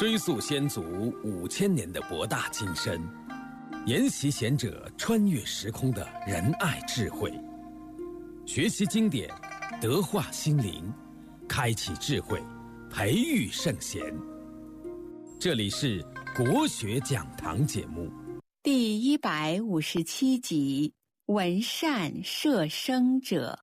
追溯先祖5000年的博大精深，研习贤者穿越时空的仁爱智慧，学习经典，德化心灵，开启智慧，培育圣贤。这里是国学讲堂节目第157集，闻善摄生者。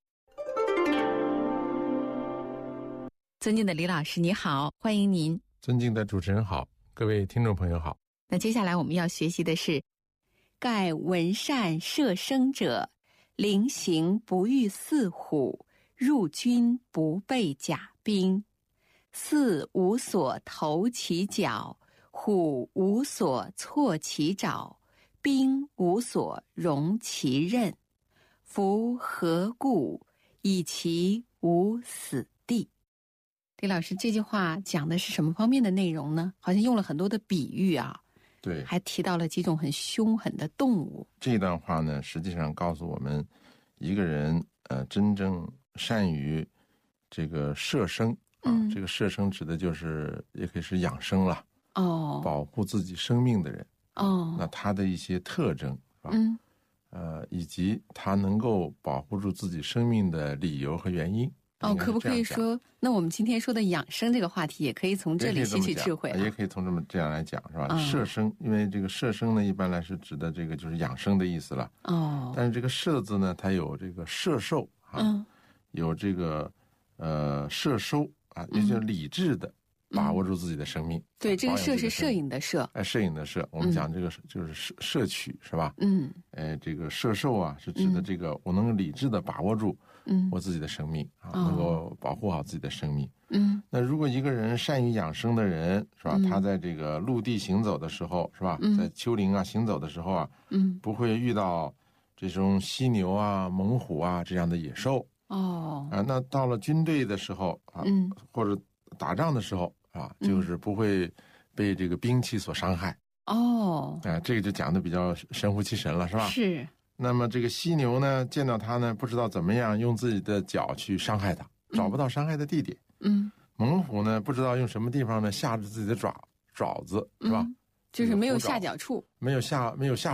尊敬的李老师，你好，欢迎您。 尊敬的主持人好，各位听众朋友好。 那接下来我们要学习的是，盖闻善摄生者，临行不遇四虎，入军不备甲兵。四无所投其脚，虎无所措其爪，兵无所容其刃。夫何故？以其无死地。李老师，这句话讲的是什么方面的内容呢？好像用了很多的比喻啊， 对， 还提到了几种很凶狠的动物。 这段话呢，实际上告诉我们，一个人真正善于这个摄生啊，这个摄生指的就是也可以是养生了哦，保护自己生命的人哦，那他的一些特征是吧？以及他能够保护住自己生命的理由和原因。 可不可以说，那我们今天说的养生这个话题，也可以从这里吸取智慧也可以从这样来讲，是吧？摄生，因为这个摄生呢，一般来是指的这个就是养生的意思了。哦。但是这个摄字呢，它有这个摄受啊，有这个摄收啊，也就是理智的把握住自己的生命。 对，这个摄是摄影的摄。 摄影的摄，我们讲这个就是摄取，是吧？这个摄受啊，是指的这个我能够理智的把握住我自己的生命啊，能够保护好自己的生命。那如果一个人善于养生的人，是吧？他在这个陆地行走的时候，是吧？在丘陵啊行走的时候啊，不会遇到这种犀牛啊、猛虎啊这样的野兽。那到了军队的时候啊，或者打仗的时候啊，就是不会被这个兵器所伤害。这个就讲的比较神乎其神了，是吧？ 是。 那么这个犀牛呢，见到它呢，不知道怎么样用自己的脚去伤害它，找不到伤害的地点。猛虎呢，不知道用什么地方呢下着自己的爪子，是吧？ 就是没有下脚处， 没有下